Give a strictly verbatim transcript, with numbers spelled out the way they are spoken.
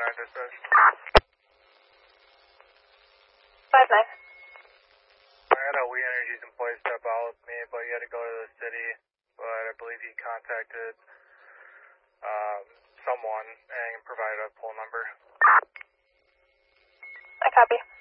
nine dispatch. five nine. I had a We Energy's employee step out with me, but he had to go to the city. But I believe he contacted um, someone and provided a phone number. I copy.